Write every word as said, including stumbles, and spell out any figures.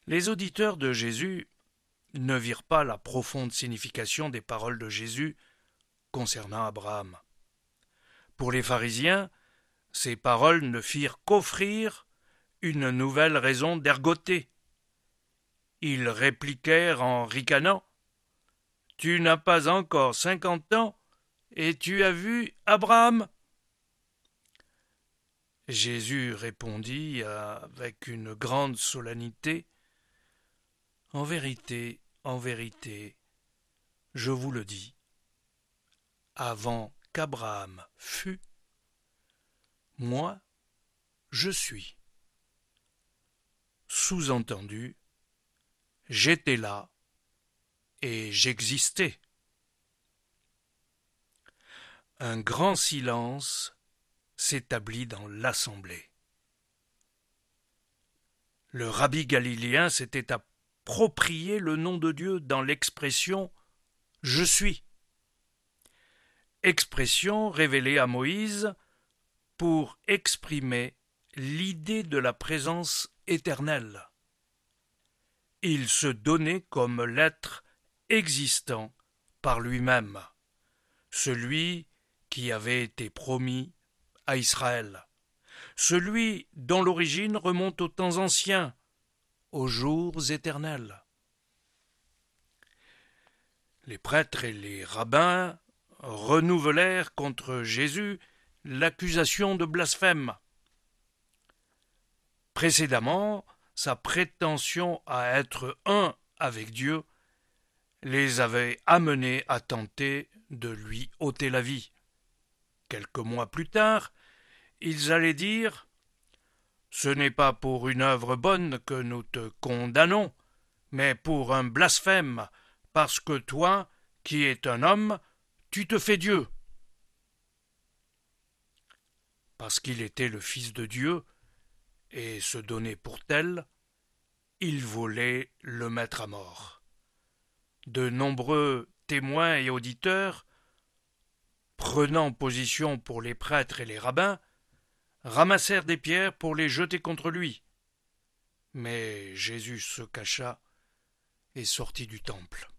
Les auditeurs de Jésus ne virent pas la profonde signification des paroles de Jésus concernant Abraham. Pour les pharisiens, ces paroles ne firent qu'offrir une nouvelle raison d'ergoter. Ils répliquèrent en ricanant : « Tu n'as pas encore cinquante ans et tu as vu Abraham ?» Jésus répondit avec une grande solennité : « En vérité, en vérité, je vous le dis, avant qu'Abraham fût, moi, je suis. » Sous-entendu, j'étais là et j'existais. Un grand silence s'établit dans l'assemblée. Le rabbi galiléen s'était approprié le nom de Dieu dans l'expression « je suis », expression révélée à Moïse pour exprimer l'idée de la présence éternelle. Il se donnait comme l'être existant par lui-même, celui qui avait été promis à Israël, celui dont l'origine remonte aux temps anciens, aux jours éternels. Les prêtres et les rabbins renouvelèrent contre Jésus l'accusation de blasphème. Précédemment, sa prétention à être un avec Dieu les avait amenés à tenter de lui ôter la vie. Quelques mois plus tard, ils allaient dire : « Ce n'est pas pour une œuvre bonne que nous te condamnons, mais pour un blasphème, parce que toi, qui es un homme, tu te fais Dieu. » Parce qu'il était le Fils de Dieu et se donnait pour tel, il voulait le mettre à mort. De nombreux témoins et auditeurs, prenant position pour les prêtres et les rabbins, ramassèrent des pierres pour les jeter contre lui. Mais Jésus se cacha et sortit du temple.